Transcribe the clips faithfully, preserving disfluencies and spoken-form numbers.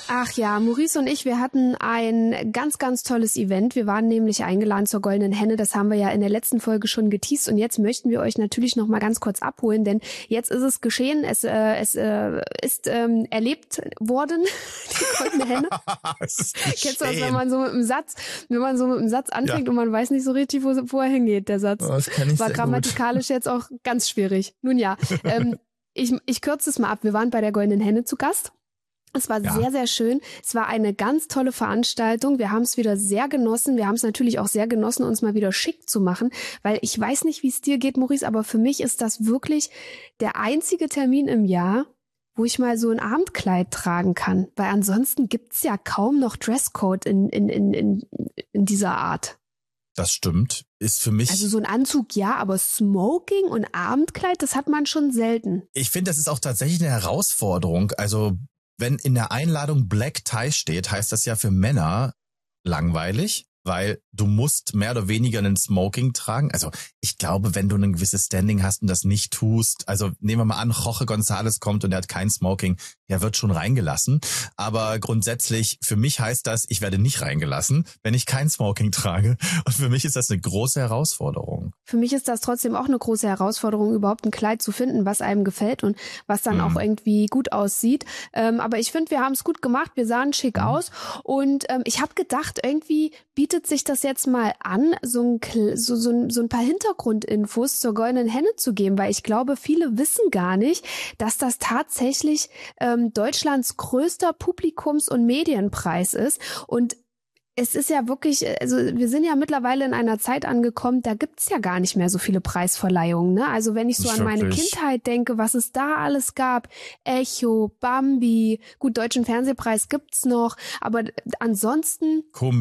Ach ja, Maurice und ich, wir hatten ein ganz, ganz tolles Event. Wir waren nämlich eingeladen zur Goldenen Henne. Das haben wir ja in der letzten Folge schon geteast. Und jetzt möchten wir euch natürlich noch mal ganz kurz abholen, denn jetzt ist es geschehen. Es, äh, es äh, ist ähm, erlebt worden, die Goldene Henne. Kennst du das, wenn man so mit einem Satz, wenn man so mit einem Satz anfängt ja. und man weiß nicht so richtig, wo, wo er hingeht, der Satz. Oh, das kann ich War sehr grammatikalisch gut. jetzt auch ganz schwierig. Nun ja, ähm, ich, ich kürze es mal ab. Wir waren bei der Goldenen Henne zu Gast. Es war ja. sehr, sehr schön. Es war eine ganz tolle Veranstaltung. Wir haben es wieder sehr genossen. Wir haben es natürlich auch sehr genossen, uns mal wieder schick zu machen, weil ich weiß nicht, wie es dir geht, Maurice, aber für mich ist das wirklich der einzige Termin im Jahr, wo ich mal so ein Abendkleid tragen kann. Weil ansonsten gibt's ja kaum noch Dresscode in, in, in, in, in dieser Art. Das stimmt. Ist für mich. Also so ein Anzug ja, aber Smoking und Abendkleid, das hat man schon selten. Ich finde, das ist auch tatsächlich eine Herausforderung. Also wenn in der Einladung Black Tie steht, heißt das ja für Männer langweilig, weil du musst mehr oder weniger einen Smoking tragen. Also ich glaube, wenn du ein gewisses Standing hast und das nicht tust, also nehmen wir mal an, Jorge González kommt und er hat kein Smoking, der wird schon reingelassen. Aber grundsätzlich, für mich heißt das, ich werde nicht reingelassen, wenn ich kein Smoking trage. Und für mich ist das eine große Herausforderung. Für mich ist das trotzdem auch eine große Herausforderung, überhaupt ein Kleid zu finden, was einem gefällt und was dann mhm. auch irgendwie gut aussieht. Ähm, aber ich finde, wir haben es gut gemacht, wir sahen schick mhm. aus. Und ähm, ich habe gedacht, irgendwie bietet sich das jetzt mal an, so ein, so, so, ein, so ein paar Hintergrundinfos zur Goldenen Henne zu geben, weil ich glaube, viele wissen gar nicht, dass das tatsächlich ähm, Deutschlands größter Publikums- und Medienpreis ist. Und es ist ja wirklich, also wir sind ja mittlerweile in einer Zeit angekommen, da gibt's ja gar nicht mehr so viele Preisverleihungen, ne? Also wenn ich so an meine Kindheit denke, was es da alles gab, Echo, Bambi, gut, Deutschen Fernsehpreis gibt's noch, aber ansonsten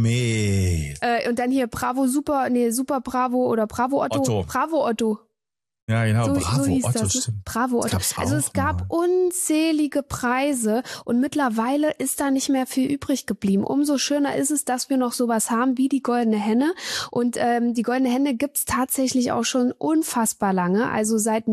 Komet. Äh, und dann hier Bravo Super, nee, Super Bravo oder Bravo Otto, Otto. Bravo Otto. Ja, genau, so, Bravo, so hieß Otto, das, ne? stimmt. Bravo, Otto. Also es gab mal. unzählige Preise und mittlerweile ist da nicht mehr viel übrig geblieben. Umso schöner ist es, dass wir noch sowas haben wie die Goldene Henne. Und ähm, die Goldene Henne gibt's tatsächlich auch schon unfassbar lange, also seit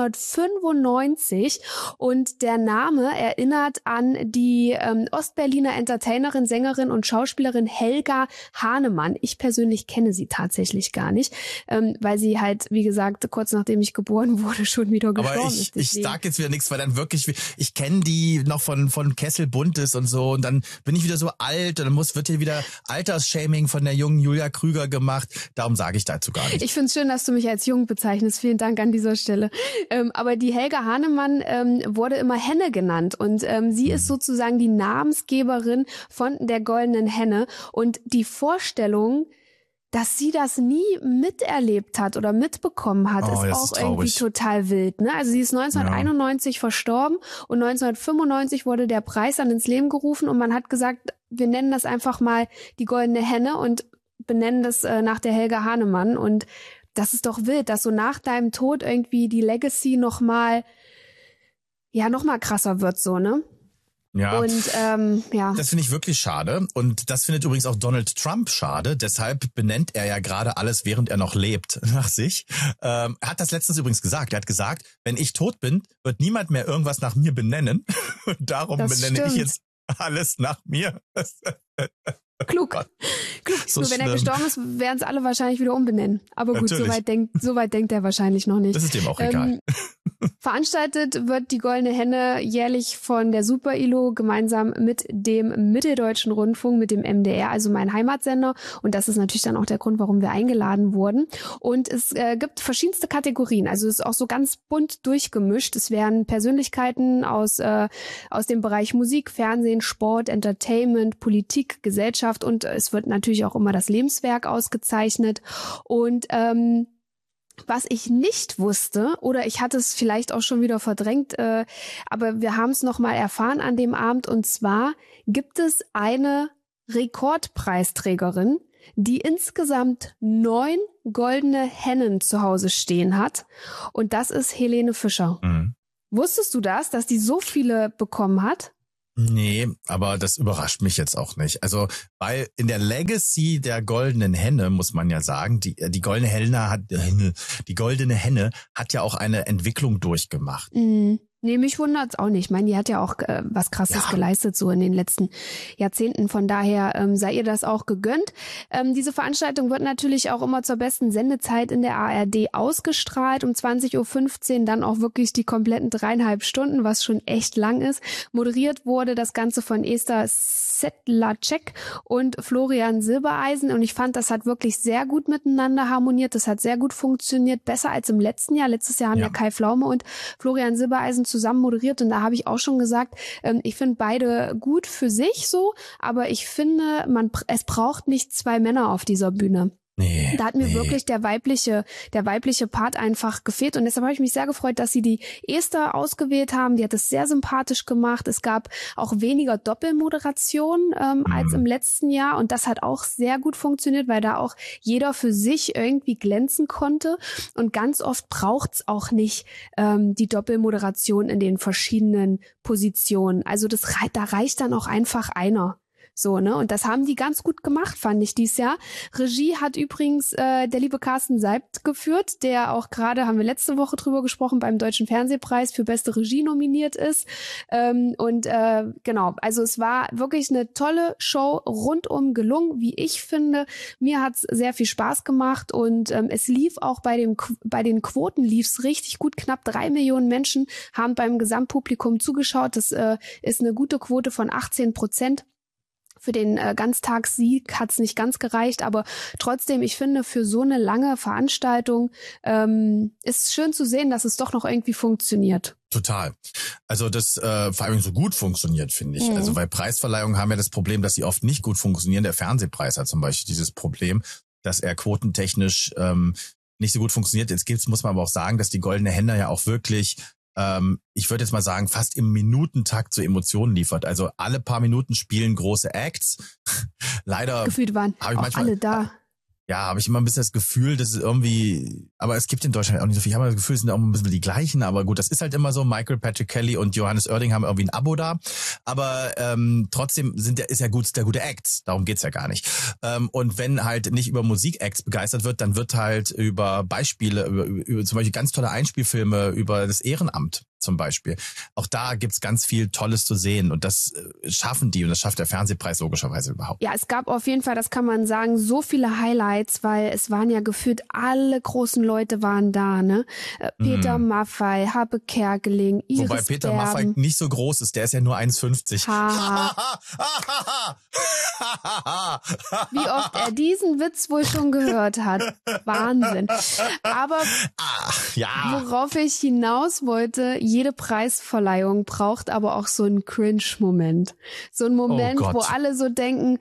neunzehnhundertfünfundneunzig. Und der Name erinnert an die ähm, Ostberliner Entertainerin, Sängerin und Schauspielerin Helga Hahnemann. Ich persönlich kenne sie tatsächlich gar nicht, ähm, weil sie halt, wie gesagt, kurz nachdem ich geboren wurde, schon wieder gestorben Aber ich, ist. ich sag jetzt wieder nichts, weil dann wirklich, ich kenne die noch von von Kessel Buntes und so und dann bin ich wieder so alt und dann muss wird hier wieder Altersshaming von der jungen Julia Krüger gemacht. Darum sage ich dazu gar nichts. Ich finde es schön, dass du mich als jung bezeichnest. Vielen Dank an dieser Stelle. Ähm, aber die Helga Hahnemann ähm, wurde immer Henne genannt und ähm, sie ist sozusagen die Namensgeberin von der Goldenen Henne und die Vorstellung, dass sie das nie miterlebt hat oder mitbekommen hat, oh, ist auch ist irgendwie total wild. Ne? Also sie ist neunzehnhunderteinundneunzig ja. verstorben und neunzehnhundertfünfundneunzig wurde der Preis dann ins Leben gerufen und man hat gesagt, wir nennen das einfach mal die Goldene Henne und benennen das äh, nach der Helga Hahnemann. Und das ist doch wild, dass so nach deinem Tod irgendwie die Legacy nochmal, ja, nochmal krasser wird, so, ne? Ja, und ähm, ja. Das finde ich wirklich schade und das findet übrigens auch Donald Trump schade, deshalb benennt er ja gerade alles, während er noch lebt, nach sich. Ähm, er hat das letztens übrigens gesagt, er hat gesagt, wenn ich tot bin, wird niemand mehr irgendwas nach mir benennen und darum das benenne stimmt. ich jetzt alles nach mir. Klug. Klug. So Nur wenn schlimm. er gestorben ist, werden es alle wahrscheinlich wieder umbenennen. Aber gut, Natürlich. so weit denkt, so weit denkt er wahrscheinlich noch nicht. Das ist dem auch ähm, egal. Veranstaltet wird die Goldene Henne jährlich von der Super I L O gemeinsam mit dem Mitteldeutschen Rundfunk, mit dem M D R, also mein Heimatsender. Und das ist natürlich dann auch der Grund, warum wir eingeladen wurden. Und es äh, gibt verschiedenste Kategorien. Also es ist auch so ganz bunt durchgemischt. Es werden Persönlichkeiten aus, äh, aus dem Bereich Musik, Fernsehen, Sport, Entertainment, Politik, Gesellschaft und es wird natürlich auch immer das Lebenswerk ausgezeichnet. Und ähm, was ich nicht wusste, oder ich hatte es vielleicht auch schon wieder verdrängt, äh, aber wir haben es nochmal erfahren an dem Abend, und zwar gibt es eine Rekordpreisträgerin, die insgesamt neun goldene Hennen zu Hause stehen hat, und das ist Helene Fischer. Mhm. Wusstest du das, dass die so viele bekommen hat? Nee, aber das überrascht mich jetzt auch nicht. Also, weil in der Legacy der goldenen Henne, muss man ja sagen, die, die goldene Henne hat, die goldene Henne hat ja auch eine Entwicklung durchgemacht. Mhm. Nee, mich wundert's auch nicht. Ich meine, die hat ja auch äh, was Krasses ja. geleistet so in den letzten Jahrzehnten. Von daher ähm, sei ihr das auch gegönnt. Ähm, diese Veranstaltung wird natürlich auch immer zur besten Sendezeit in der A R D ausgestrahlt. Um zwanzig Uhr fünfzehn dann auch wirklich die kompletten dreieinhalb Stunden, was schon echt lang ist. Moderiert wurde das Ganze von Esther Sedlacek und Florian Silbereisen. Und ich fand, das hat wirklich sehr gut miteinander harmoniert. Das hat sehr gut funktioniert. Besser als im letzten Jahr. Letztes Jahr haben ja, ja Kai Pflaume und Florian Silbereisen zusammen moderiert und da habe ich auch schon gesagt, ähm, ich finde beide gut für sich so, aber ich finde, man es braucht nicht zwei Männer auf dieser Bühne. Nee, da hat mir nee. wirklich der weibliche, der weibliche Part einfach gefehlt und deshalb habe ich mich sehr gefreut, dass sie die Esther ausgewählt haben. Die hat es sehr sympathisch gemacht. Es gab auch weniger Doppelmoderation ähm, mhm. als im letzten Jahr und das hat auch sehr gut funktioniert, weil da auch jeder für sich irgendwie glänzen konnte und ganz oft braucht's auch nicht ähm, die Doppelmoderation in den verschiedenen Positionen. Also das da reicht dann auch einfach einer. So, ne? Und das haben die ganz gut gemacht, fand ich dieses Jahr. Regie hat übrigens äh, der liebe Carsten Seibt geführt, der auch gerade, haben wir letzte Woche drüber gesprochen, beim Deutschen Fernsehpreis für beste Regie nominiert ist. Ähm, und äh, genau, also es war wirklich eine tolle Show, rundum gelungen, wie ich finde. Mir hat's sehr viel Spaß gemacht und ähm, es lief auch bei dem bei den Quoten lief's richtig gut. Knapp drei Millionen Menschen haben beim Gesamtpublikum zugeschaut. Das äh, ist eine gute Quote von achtzehn Prozent. Für den äh, Ganztagssieg hat's nicht ganz gereicht, aber trotzdem, ich finde, für so eine lange Veranstaltung ähm, ist schön zu sehen, dass es doch noch irgendwie funktioniert. Total. Also das äh, vor allem so gut funktioniert, finde ich. Mhm. Also weil Preisverleihungen haben ja das Problem, dass sie oft nicht gut funktionieren. Der Fernsehpreis hat zum Beispiel dieses Problem, dass er quotentechnisch ähm, nicht so gut funktioniert. Jetzt gibt's, muss man aber auch sagen, dass die Goldene Henne ja auch wirklich ähm, ich würde jetzt mal sagen, fast im Minutentakt so Emotionen liefert. Also alle paar Minuten spielen große Acts. Leider gefühlt waren auch ich manchmal, alle da. Ja, habe ich immer ein bisschen das Gefühl, dass es irgendwie, aber es gibt in Deutschland auch nicht so viel. Ich habe das Gefühl, es sind auch ein bisschen die gleichen, aber gut, das ist halt immer so. Michael Patrick Kelly und Johannes Oerding haben irgendwie ein Abo da, aber ähm, trotzdem sind der ist ja gut, der gute Acts. Darum geht's ja gar nicht. Ähm, und wenn halt nicht über Musikacts begeistert wird, dann wird halt über Beispiele, über, über zum Beispiel ganz tolle Einspielfilme über das Ehrenamt zum Beispiel. Auch da gibt's ganz viel Tolles zu sehen und das schaffen die und das schafft der Fernsehpreis logischerweise überhaupt. Ja, es gab auf jeden Fall, das kann man sagen, so viele Highlights, weil es waren ja gefühlt alle großen Leute waren da, ne? Peter mm. Maffay, Habe Kerkeling, Iris Wobei Peter Berben. Maffay nicht so groß ist, der ist ja nur eins fünfzig. Wie oft er diesen Witz wohl schon gehört hat. Wahnsinn. Aber Ach, ja. worauf ich hinaus wollte, jede Preisverleihung braucht aber auch so einen Cringe-Moment. So einen Moment, oh wo alle so denken,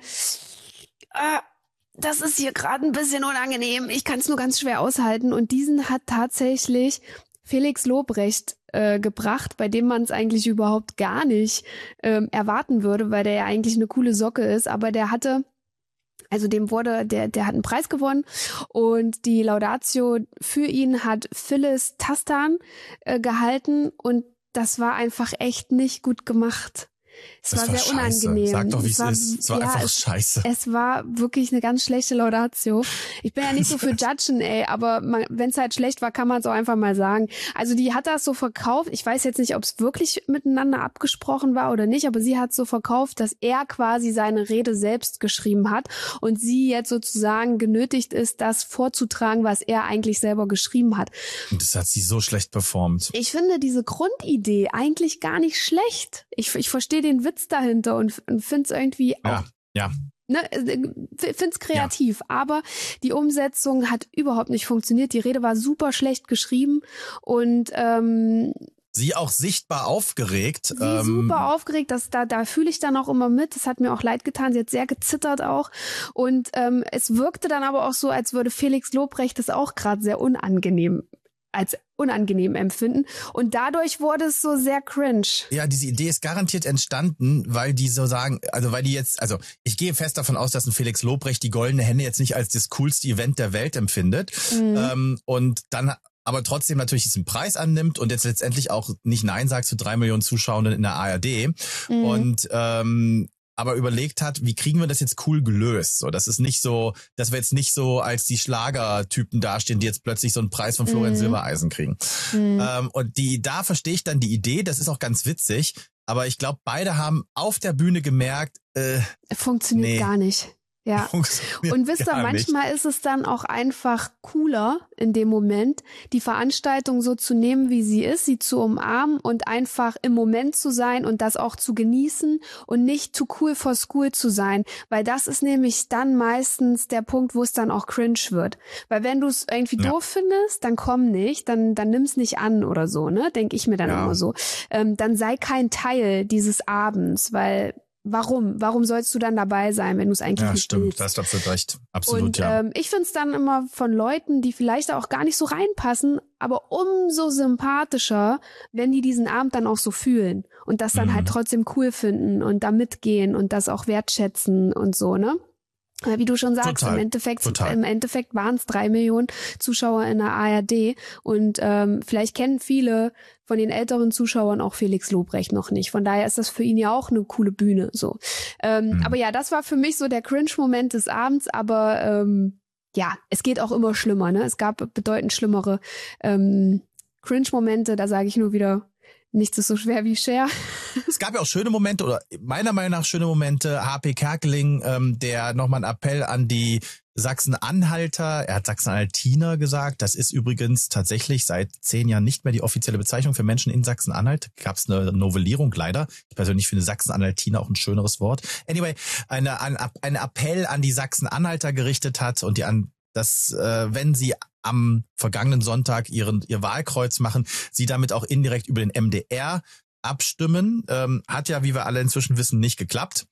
ah, das ist hier gerade ein bisschen unangenehm, ich kann es nur ganz schwer aushalten. Und diesen hat tatsächlich Felix Lobrecht äh, gebracht, bei dem man es eigentlich überhaupt gar nicht ähm, erwarten würde, weil der ja eigentlich eine coole Socke ist. Aber der hatte... Also dem wurde, der, der hat einen Preis gewonnen und die Laudatio für ihn hat Phyllis Tastan äh, gehalten und das war einfach echt nicht gut gemacht. Es das war, war sehr scheiße. unangenehm. Sag doch, wie es war, ist. Es war ja, einfach es, scheiße. Es war wirklich eine ganz schlechte Laudatio. Ich bin ja nicht so für Judgen, ey, aber wenn es halt schlecht war, kann man es auch einfach mal sagen. Also die hat das so verkauft. Ich weiß jetzt nicht, ob es wirklich miteinander abgesprochen war oder nicht, aber sie hat so verkauft, dass er quasi seine Rede selbst geschrieben hat und sie jetzt sozusagen genötigt ist, das vorzutragen, was er eigentlich selber geschrieben hat. Und das hat sie so schlecht performt. Ich finde diese Grundidee eigentlich gar nicht schlecht. Ich, ich verstehe den Witz dahinter und, und finde es irgendwie auch, ja, ja. Ne, finde es kreativ, ja. Aber die Umsetzung hat überhaupt nicht funktioniert. Die Rede war super schlecht geschrieben und ähm, sie auch sichtbar aufgeregt. Sie ähm, super aufgeregt, das, da, da fühle ich dann auch immer mit. Das hat mir auch leid getan. Sie hat sehr gezittert auch. Und ähm, es wirkte dann aber auch so, als würde Felix Lobrecht das auch gerade sehr unangenehm als unangenehm empfinden. Und dadurch wurde es so sehr cringe. Ja, diese Idee ist garantiert entstanden, weil die so sagen, also weil die jetzt, also ich gehe fest davon aus, dass ein Felix Lobrecht die Goldene Henne jetzt nicht als das coolste Event der Welt empfindet. Mhm. Ähm, und dann aber trotzdem natürlich diesen Preis annimmt und jetzt letztendlich auch nicht Nein sagt zu drei Millionen Zuschauenden in der A R D. Mhm. Und ähm, aber überlegt hat, wie kriegen wir das jetzt cool gelöst? So, das ist nicht so, dass wir jetzt nicht so als die Schlagertypen dastehen, die jetzt plötzlich so einen Preis von Florian mm. Silbereisen kriegen. Mm. Ähm, und die, da verstehe ich dann die Idee, das ist auch ganz witzig, aber ich glaube, beide haben auf der Bühne gemerkt, äh, funktioniert nee. gar nicht. Ja, und wisst ihr, manchmal ist es dann auch einfach cooler in dem Moment, die Veranstaltung so zu nehmen, wie sie ist, sie zu umarmen und einfach im Moment zu sein und das auch zu genießen und nicht too cool for school zu sein, weil das ist nämlich dann meistens der Punkt, wo es dann auch cringe wird. Weil wenn du es irgendwie ja. doof findest, dann komm nicht, dann dann nimm's nicht an oder so, ne? Denke ich mir dann ja. immer so. Ähm, dann sei kein Teil dieses Abends, weil Warum? Warum sollst du dann dabei sein, wenn du es eigentlich ja, nicht stimmt. willst? Ja, stimmt. Das hast du recht. Absolut, und, ja. Ähm, ich find's dann immer von Leuten, die vielleicht auch gar nicht so reinpassen, aber umso sympathischer, wenn die diesen Abend dann auch so fühlen und das dann mhm. halt trotzdem cool finden und da mitgehen und das auch wertschätzen und so, ne? Wie du schon sagst, total, im Endeffekt, total. im Endeffekt waren es drei Millionen Zuschauer in der A R D und ähm, vielleicht kennen viele von den älteren Zuschauern auch Felix Lobrecht noch nicht. Von daher ist das für ihn ja auch eine coole Bühne. So, ähm, mhm. aber ja, das war für mich so der Cringe-Moment des Abends. Aber ähm, ja, es geht auch immer schlimmer. Ne, es gab bedeutend schlimmere ähm, Cringe-Momente. Da sage ich nur wieder. Nichts ist so schwer wie Cher. Es gab ja auch schöne Momente oder meiner Meinung nach schöne Momente. H P Kerkeling, ähm, der nochmal einen Appell an die Sachsen-Anhalter, er hat Sachsen-Anhaltiner gesagt. Das ist übrigens tatsächlich seit zehn Jahren nicht mehr die offizielle Bezeichnung für Menschen in Sachsen-Anhalt. Gab es eine Novellierung leider. Ich persönlich finde Sachsen-Anhaltiner auch ein schöneres Wort. Anyway, eine, ein, ein Appell an die Sachsen-Anhalter gerichtet hat und die an dass äh, wenn sie am vergangenen Sonntag ihren ihr Wahlkreuz machen, sie damit auch indirekt über den M D R abstimmen. Ähm, hat ja, wie wir alle inzwischen wissen, nicht geklappt.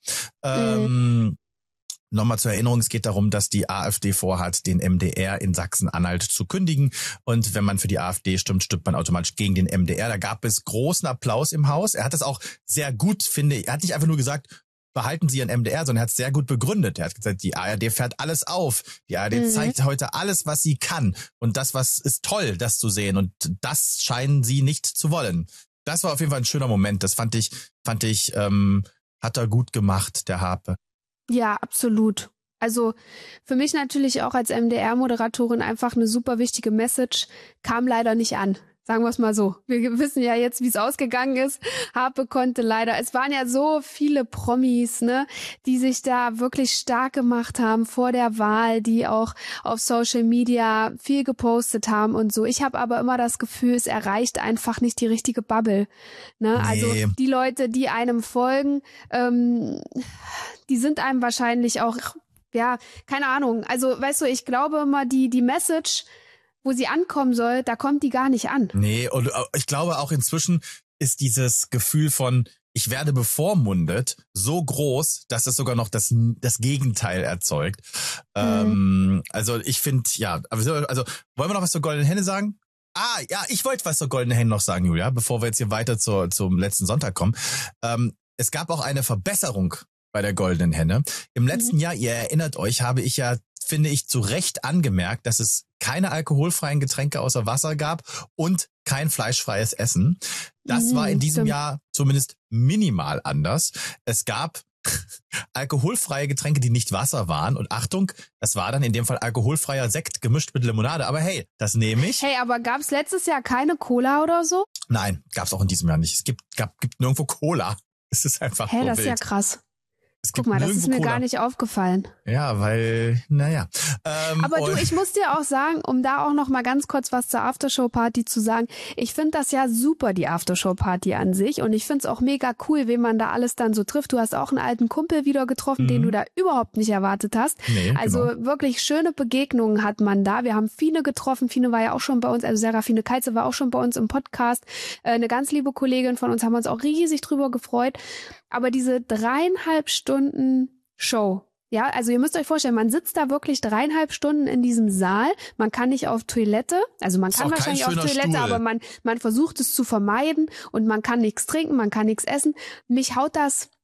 Ähm, mhm. Nochmal zur Erinnerung, es geht darum, dass die AfD vorhat, den M D R in Sachsen-Anhalt zu kündigen. Und wenn man für die AfD stimmt, stimmt man automatisch gegen den M D R. Da gab es großen Applaus im Haus. Er hat das auch sehr gut, finde ich. Er hat nicht einfach nur gesagt, behalten Sie Ihren M D R, sondern er hat es sehr gut begründet. Er hat gesagt, die A R D fährt alles auf. Die A R D mhm. zeigt heute alles, was sie kann. Und das, was ist toll, das zu sehen. Und das scheinen sie nicht zu wollen. Das war auf jeden Fall ein schöner Moment. Das fand ich, fand ich, ähm, hat er gut gemacht, der Harpe. Ja, absolut. Also für mich natürlich auch als M D R-Moderatorin einfach eine super wichtige Message, kam leider nicht an. Sagen wir es mal so. Wir wissen ja jetzt, wie es ausgegangen ist. Harpe konnte leider, es waren ja so viele Promis, ne, die sich da wirklich stark gemacht haben vor der Wahl, die auch auf Social Media viel gepostet haben und so. Ich habe aber immer das Gefühl, es erreicht einfach nicht die richtige Bubble. Ne? Nee. Also die Leute, die einem folgen, ähm, die sind einem wahrscheinlich auch, ja, keine Ahnung. Also weißt du, ich glaube immer, die die Message, wo sie ankommen soll, da kommt die gar nicht an. Nee, und ich glaube auch inzwischen ist dieses Gefühl von, ich werde bevormundet, so groß, dass es sogar noch das das Gegenteil erzeugt. Mhm. Ähm, also ich finde, ja, also wollen wir noch was zur Goldenen Henne sagen? Ah, ja, ich wollte was zur Goldenen Henne noch sagen, Julia, bevor wir jetzt hier weiter zur, zum letzten Sonntag kommen. Ähm, es gab auch eine Verbesserung bei der Goldenen Henne. Im letzten mhm. Jahr, ihr erinnert euch, habe ich ja, finde ich, zu Recht angemerkt, dass es keine alkoholfreien Getränke außer Wasser gab und kein fleischfreies Essen. Das mhm, war in diesem stimmt. Jahr zumindest minimal anders. Es gab alkoholfreie Getränke, die nicht Wasser waren. Und Achtung, das war dann in dem Fall alkoholfreier Sekt gemischt mit Limonade. Aber hey, das nehme ich. Hey, aber gab's letztes Jahr keine Cola oder so? Nein, gab's auch in diesem Jahr nicht. Es gibt, gab, gibt nirgendwo Cola. Es ist einfach hey, so das wild. Ist ja krass. Guck mal, das ist mir Cola. Gar nicht aufgefallen. Ja, weil, naja. Ähm, Aber du, ich muss dir auch sagen, um da auch noch mal ganz kurz was zur Aftershow-Party zu sagen, ich finde das ja super, die Aftershow-Party an sich. Und ich finde es auch mega cool, wen man da alles dann so trifft. Du hast auch einen alten Kumpel wieder getroffen, mhm. den du da überhaupt nicht erwartet hast. Nee, also genau. wirklich schöne Begegnungen hat man da. Wir haben Fine getroffen. Fine war ja auch schon bei uns, also Serafine Keize war auch schon bei uns im Podcast. Äh, eine ganz liebe Kollegin von uns, haben wir uns auch riesig drüber gefreut. Aber diese dreieinhalb Stunden Show, ja, also ihr müsst euch vorstellen, man sitzt da wirklich dreieinhalb Stunden in diesem Saal, man kann nicht auf Toilette, also man kann wahrscheinlich auf Toilette, Stuhl. aber man man versucht es zu vermeiden und man kann nichts trinken, man kann nichts essen. Mich haut das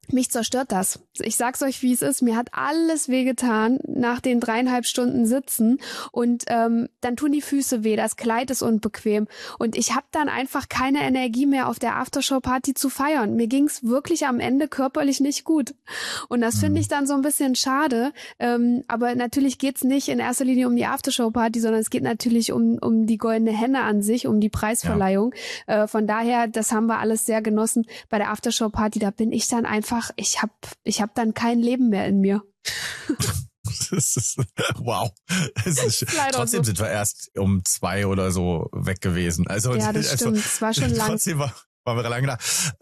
Mich zerstört das. Ich sag's euch, wie es ist. Mir hat alles wehgetan nach den dreieinhalb Stunden Sitzen und ähm, dann tun die Füße weh, das Kleid ist unbequem und ich habe dann einfach keine Energie mehr auf der Aftershow-Party zu feiern. Mir ging's wirklich am Ende körperlich nicht gut und das finde ich dann so ein bisschen schade. Ähm, aber natürlich geht's nicht in erster Linie um die Aftershow-Party, sondern es geht natürlich um um die goldene Henne an sich, um die Preisverleihung. Ja. Äh, von daher, das haben wir alles sehr genossen. Bei der Aftershow-Party, da bin ich dann einfach ich habe ich hab dann kein Leben mehr in mir. Das ist, wow. Das ist, trotzdem so. Sind wir erst um zwei oder so weg gewesen. Also, ja, das also, stimmt. Es war schon lang. Trotzdem war, waren wir lange da.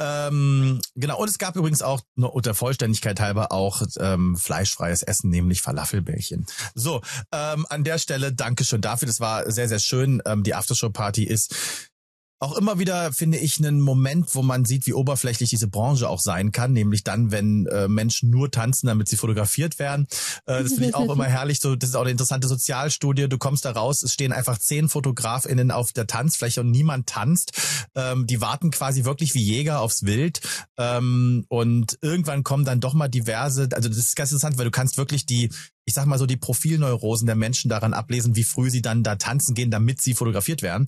Ähm, genau. Und es gab übrigens auch nur unter Vollständigkeit halber auch ähm, fleischfreies Essen, nämlich Falafelbällchen. So, ähm, an der Stelle Dankeschön dafür. Das war sehr, sehr schön. Ähm, die Aftershow-Party ist auch immer wieder, finde ich, einen Moment, wo man sieht, wie oberflächlich diese Branche auch sein kann, nämlich dann, wenn äh, Menschen nur tanzen, damit sie fotografiert werden. Äh, das finde ich auch immer herrlich. So, das ist auch eine interessante Sozialstudie. Du kommst da raus, es stehen einfach zehn FotografInnen auf der Tanzfläche und niemand tanzt. Ähm, die warten quasi wirklich wie Jäger aufs Wild. Ähm, und irgendwann kommen dann doch mal diverse, also das ist ganz interessant, weil du kannst wirklich die ich sag mal so, die Profilneurosen der Menschen daran ablesen, wie früh sie dann da tanzen gehen, damit sie fotografiert werden.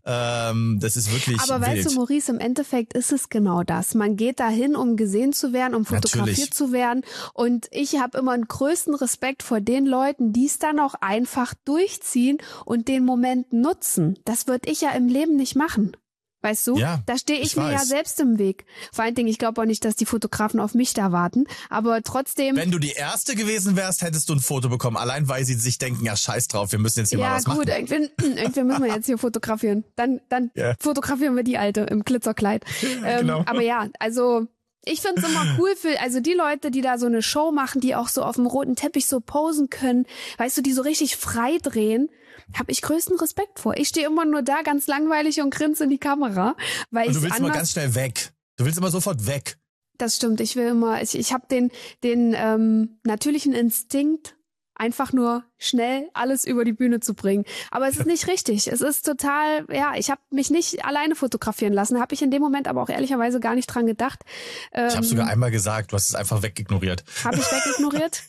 Ähm, das ist wirklich Aber wild. weißt du, Maurice, im Endeffekt ist es genau das. Man geht dahin, um gesehen zu werden, um fotografiert Natürlich. zu werden. Und ich habe immer einen größten Respekt vor den Leuten, die es dann auch einfach durchziehen und den Moment nutzen. Das würde ich ja im Leben nicht machen. Weißt du, ja, da stehe ich, ich mir weiß. ja selbst im Weg. Vor allen Dingen, ich glaube auch nicht, dass die Fotografen auf mich da warten, aber trotzdem... Wenn du die Erste gewesen wärst, hättest du ein Foto bekommen, allein weil sie sich denken, ja scheiß drauf, wir müssen jetzt hier ja, mal was gut, machen. Ja gut, irgendwie müssen wir jetzt hier fotografieren. Dann, dann yeah. fotografieren wir die Alte im Glitzerkleid. Ja, ähm, genau. Aber ja, also... Ich find's immer cool für, also die Leute, die da so eine Show machen, die auch so auf dem roten Teppich so posen können, weißt du, die so richtig frei drehen, habe ich größten Respekt vor. Ich stehe immer nur da ganz langweilig und grinse in die Kamera, weil und du ich willst immer ganz schnell weg. Du willst immer sofort weg. Das stimmt. Ich will immer, ich, ich habe den den ähm, natürlichen Instinkt, einfach nur schnell alles über die Bühne zu bringen. Aber es ist nicht richtig. Es ist total, ja, ich habe mich nicht alleine fotografieren lassen, habe ich in dem Moment aber auch ehrlicherweise gar nicht dran gedacht. Ähm, ich habe sogar einmal gesagt, du hast es einfach wegignoriert. Habe ich wegignoriert?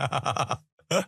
Ja.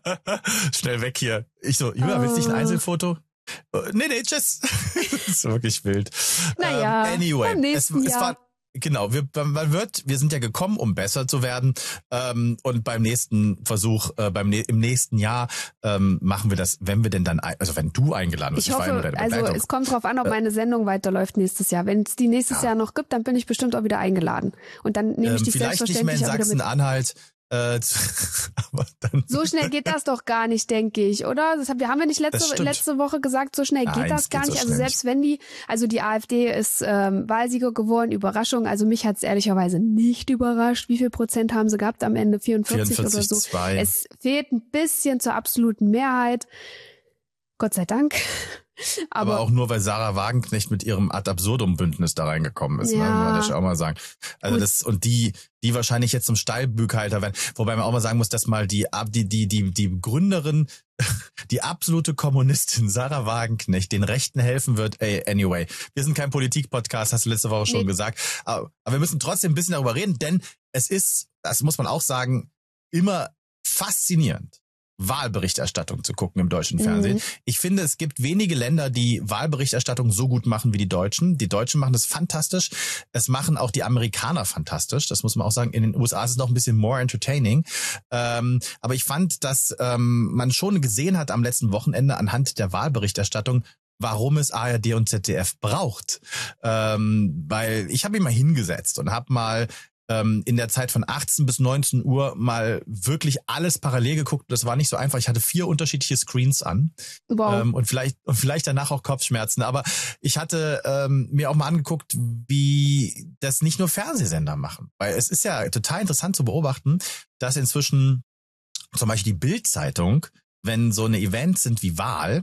Schnell weg hier. Ich so, Julia, uh. willst du nicht ein Einzelfoto? Uh, nee, nee, tschüss. Das ist wirklich wild. Naja, um, anyway, beim nächsten es, es Jahr. war Genau, wir, man wird, wir sind ja gekommen, um besser zu werden, ähm, und beim nächsten Versuch, äh, beim im nächsten Jahr ähm, machen wir das, wenn wir denn dann, ein, also wenn du eingeladen bist. Ich hoffe, also es kommt drauf an, ob meine Sendung weiterläuft nächstes Jahr. Wenn es die nächstes ja. Jahr noch gibt, dann bin ich bestimmt auch wieder eingeladen und dann nehme ich ähm, dich vielleicht selbstverständlich nicht mehr in Sachsen-Anhalt. Äh, aber dann so schnell geht das doch gar nicht, denke ich, oder? Das haben wir, haben wir nicht letzte, letzte Woche gesagt, so schnell Nein, geht das gar geht nicht. So also selbst wenn die, also die AfD ist ähm, Wahlsieger geworden, Überraschung. Also mich hat's ehrlicherweise nicht überrascht. Wie viel Prozent haben sie gehabt am Ende? vierundvierzig, vierundvierzig oder so. zwei Es fehlt ein bisschen zur absoluten Mehrheit. Gott sei Dank. Aber, aber auch nur, weil Sarah Wagenknecht mit ihrem Ad Absurdum-Bündnis da reingekommen ist, ja. ne? Muss das auch mal sagen. Also Gut. das, und die, die wahrscheinlich jetzt zum Stallbüghalter werden. Wobei man auch mal sagen muss, dass mal die, die, die, die, die Gründerin, die absolute Kommunistin Sarah Wagenknecht den Rechten helfen wird. Ey, anyway. Wir sind kein Politik-Podcast, hast du letzte Woche schon nee. gesagt. Aber, aber wir müssen trotzdem ein bisschen darüber reden, denn es ist, das muss man auch sagen, immer faszinierend, Wahlberichterstattung zu gucken im deutschen Fernsehen. Mhm. Ich finde, es gibt wenige Länder, die Wahlberichterstattung so gut machen wie die Deutschen. Die Deutschen machen das fantastisch. Es machen auch die Amerikaner fantastisch. Das muss man auch sagen. In den U S A ist es noch ein bisschen more entertaining. Ähm, aber ich fand, dass ähm, man schon gesehen hat am letzten Wochenende anhand der Wahlberichterstattung, warum es A R D und Z D F braucht. Ähm, weil ich habe mich mal hingesetzt und habe mal in der Zeit von achtzehn bis neunzehn Uhr mal wirklich alles parallel geguckt. Das war nicht so einfach. Ich hatte vier unterschiedliche Screens an. Wow. Ähm, und vielleicht und vielleicht danach auch Kopfschmerzen. Aber ich hatte ähm, mir auch mal angeguckt, wie das nicht nur Fernsehsender machen. Weil es ist ja total interessant zu beobachten, dass inzwischen zum Beispiel die Bild-Zeitung, wenn so eine Events sind wie Wahl,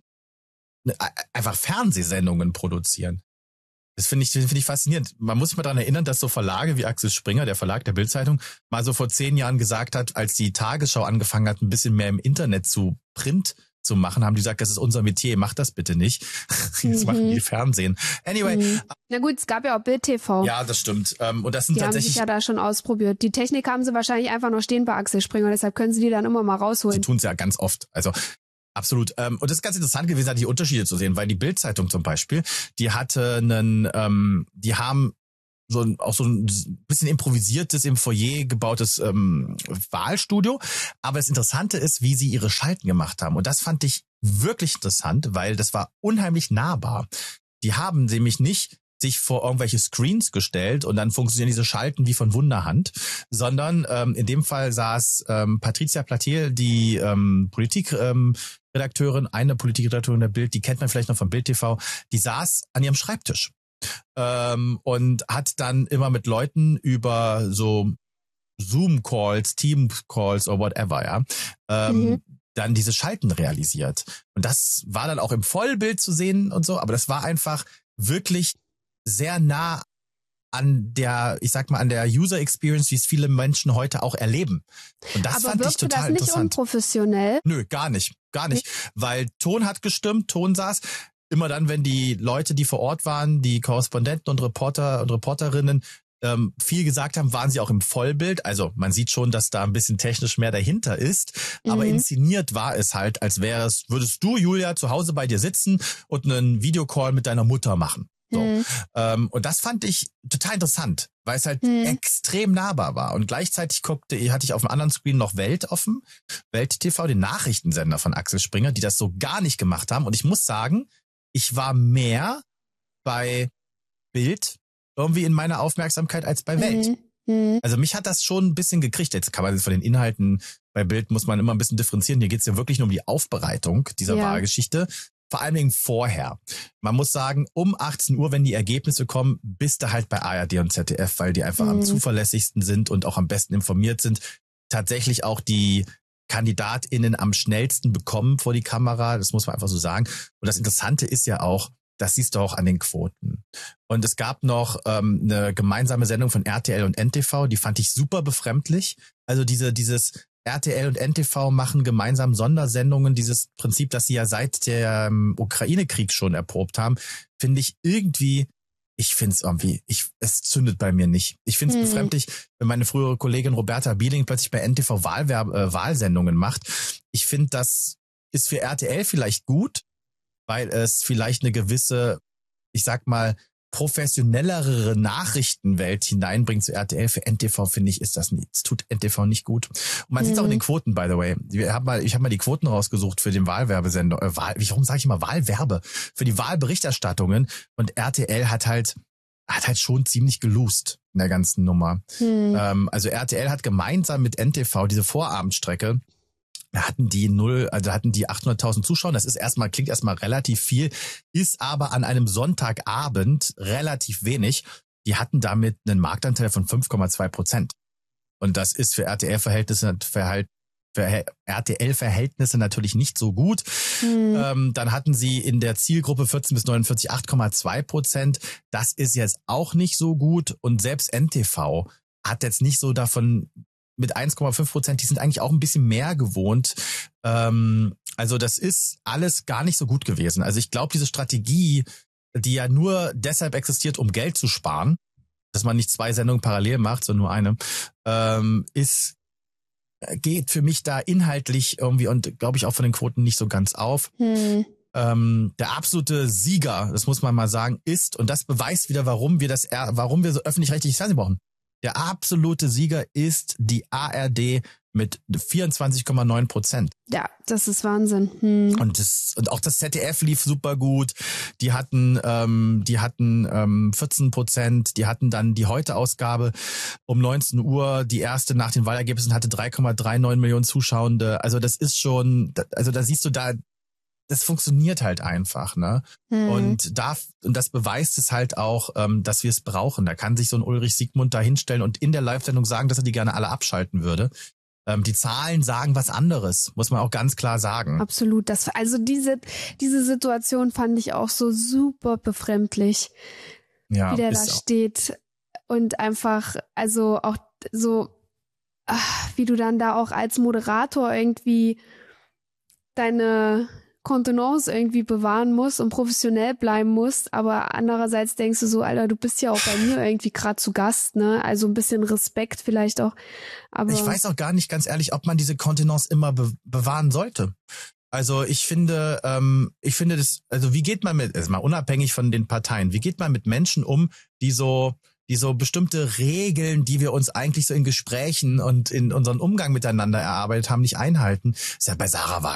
einfach Fernsehsendungen produzieren. Das finde ich, finde ich faszinierend. Man muss sich mal daran erinnern, dass so Verlage wie Axel Springer, der Verlag der Bild-Zeitung, mal so vor zehn Jahren gesagt hat, als die Tagesschau angefangen hat, ein bisschen mehr im Internet zu Print zu machen, haben die gesagt, das ist unser Metier, macht das bitte nicht. Jetzt Mhm. machen die Fernsehen. Anyway. Mhm. Na gut, es gab ja auch Bild-T V. Ja, das stimmt. Ähm, und das sind Die haben tatsächlich... sich ja da schon ausprobiert. Die Technik haben sie wahrscheinlich einfach noch stehen bei Axel Springer, deshalb können sie die dann immer mal Sie rausholen. tun es ja ganz oft. Also absolut. Ähm, und das ist ganz interessant gewesen, die Unterschiede zu sehen, weil die Bild-Zeitung zum Beispiel, die hatte einen, ähm, die haben so ein, auch so ein bisschen improvisiertes, im Foyer gebautes ähm, Wahlstudio. Aber das Interessante ist, wie sie ihre Schalten gemacht haben. Und das fand ich wirklich interessant, weil das war unheimlich nahbar. Die haben nämlich nicht sich vor irgendwelche Screens gestellt und dann funktionieren diese Schalten wie von Wunderhand, sondern ähm, in dem Fall saß ähm, Patricia Platier, die ähm, Politikredakteurin, ähm, eine Politikredakteurin der Bild, die kennt man vielleicht noch von Bild T V, die saß an ihrem Schreibtisch ähm, und hat dann immer mit Leuten über so Zoom-Calls, Team-Calls oder whatever, ja, ähm, Mhm. dann diese Schalten realisiert. Und das war dann auch im Vollbild zu sehen und so, aber das war einfach wirklich sehr nah an der, ich sag mal, an der User Experience, wie es viele Menschen heute auch erleben. Und das Aber fand ich wirkte total das nicht interessant. unprofessionell? Nö, gar nicht, gar nicht. Weil Ton hat gestimmt, Ton saß. Immer dann, wenn die Leute, die vor Ort waren, die Korrespondenten und Reporter und Reporterinnen ähm, viel gesagt haben, waren sie auch im Vollbild. Also man sieht schon, dass da ein bisschen technisch mehr dahinter ist. Aber Mhm. inszeniert war es halt, als wäre es, würdest du, Julia, zu Hause bei dir sitzen und einen Videocall mit deiner Mutter machen. So. Mhm. Ähm, und das fand ich total interessant, weil es halt Mhm. extrem nahbar war. Und gleichzeitig guckte, hatte ich auf dem anderen Screen noch Welt offen, Welt T V, den Nachrichtensender von Axel Springer, die das so gar nicht gemacht haben. Und ich muss sagen, ich war mehr bei Bild irgendwie in meiner Aufmerksamkeit als bei Welt. Mhm. Mhm. Also mich hat das schon ein bisschen gekriegt. Jetzt kann man jetzt von den Inhalten, bei Bild muss man immer ein bisschen differenzieren. Hier geht's ja wirklich nur um die Aufbereitung dieser Ja. Wahlgeschichte. Vor allen Dingen vorher. Man muss sagen, um achtzehn Uhr, wenn die Ergebnisse kommen, bist du halt bei A R D und Z D F, weil die einfach Mhm. am zuverlässigsten sind und auch am besten informiert sind. Tatsächlich auch die KandidatInnen am schnellsten bekommen vor die Kamera. Das muss man einfach so sagen. Und das Interessante ist ja auch, das siehst du auch an den Quoten. Und es gab noch ähm, eine gemeinsame Sendung von R T L und N T V, die fand ich super befremdlich. Also diese dieses R T L und N T V machen gemeinsam Sondersendungen, dieses Prinzip, das sie ja seit dem Ukraine-Krieg schon erprobt haben, finde ich irgendwie, ich finde es irgendwie, ich, es zündet bei mir nicht. Ich finde es Hm. befremdlich, wenn meine frühere Kollegin Roberta Bieling plötzlich bei N T V Wahlwerb, äh, Wahlsendungen macht. Ich finde, das ist für R T L vielleicht gut, weil es vielleicht eine gewisse, ich sag mal, professionellere Nachrichtenwelt hineinbringt zu R T L. Für N T V, finde ich, ist das nicht. Es tut N T V nicht gut. Und man sieht es auch in den Quoten, by the way. Ich habe mal, ich hab mal die Quoten rausgesucht für den Wahlwerbesender. Äh, Wahl, warum sage ich immer Wahlwerbe? Für die Wahlberichterstattungen. Und R T L hat halt, hat halt schon ziemlich gelost in der ganzen Nummer. Hm. Ähm, also R T L hat gemeinsam mit N T V diese Vorabendstrecke, da hatten die null, also hatten die achthunderttausend Zuschauer. Das ist erstmal, klingt erstmal relativ viel, ist aber an einem Sonntagabend relativ wenig. Die hatten damit einen Marktanteil von fünf Komma zwei Prozent. Und das ist für R T L-Verhältnisse, für R T L-Verhältnisse natürlich nicht so gut. Hm. Ähm, dann hatten sie in der Zielgruppe vierzehn bis neunundvierzig acht Komma zwei Prozent. Das ist jetzt auch nicht so gut. Und selbst N T V hat jetzt nicht so davon mit eins Komma fünf Prozent, die sind eigentlich auch ein bisschen mehr gewohnt. Ähm, also das ist alles gar nicht so gut gewesen. Also ich glaube, diese Strategie, die ja nur deshalb existiert, um Geld zu sparen, dass man nicht zwei Sendungen parallel macht, sondern nur eine, ähm, ist, geht für mich da inhaltlich irgendwie und glaube ich auch von den Quoten nicht so ganz auf. Hm. Ähm, der absolute Sieger, das muss man mal sagen, ist, und das beweist wieder, warum wir das, warum wir so öffentlich-rechtliches Fernsehen brauchen. Der absolute Sieger ist die A R D mit vierundzwanzig Komma neun Prozent. Ja, das ist Wahnsinn. Hm. Und das, und auch das Z D F lief super gut. Die hatten, ähm, die hatten ähm, vierzehn Prozent. Die hatten dann die Heute-Ausgabe um neunzehn Uhr. Die erste nach den Wahlergebnissen hatte drei Komma neununddreißig Millionen Zuschauende. Also das ist schon, also da siehst du da, das funktioniert halt einfach, ne? Hm. Und da, und das beweist es halt auch, ähm, dass wir es brauchen. Da kann sich so ein Ulrich Siegmund da hinstellen und in der Live-Sendung sagen, dass er die gerne alle abschalten würde. Ähm, die Zahlen sagen was anderes, muss man auch ganz klar sagen. Absolut. Das, also diese, diese Situation fand ich auch so super befremdlich, Ja, wie der da ist auch. steht und einfach, also auch so, ach, wie du dann da auch als Moderator irgendwie deine Kontenance irgendwie bewahren musst und professionell bleiben musst, aber andererseits denkst du so, Alter, du bist ja auch bei mir irgendwie gerade zu Gast, ne? Also ein bisschen Respekt vielleicht auch. Aber ich weiß auch gar nicht, ganz ehrlich, ob man diese Kontenance immer be- bewahren sollte. Also ich finde, ähm, ich finde das, also wie geht man mit, also mal unabhängig von den Parteien, wie geht man mit Menschen um, die so, die so bestimmte Regeln, die wir uns eigentlich so in Gesprächen und in unseren Umgang miteinander erarbeitet haben, nicht einhalten? Ist ja bei Sarah Wagenknecht